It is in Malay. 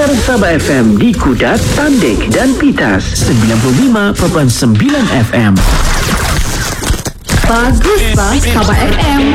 Dengar Sabah FM di Kudat, Tandik dan Pitas 95.9 FM. Bagus bang, Sabah FM.